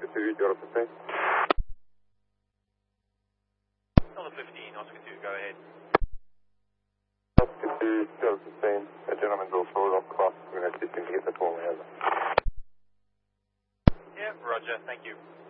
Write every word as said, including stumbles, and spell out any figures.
Oscar two, Euro fifteen. Delta fifteen, Oscar two, go ahead. Oscar two, Euro fifteen. A gentleman will forward off cross. We're going to assist him to get the call over. Yeah, roger, thank you.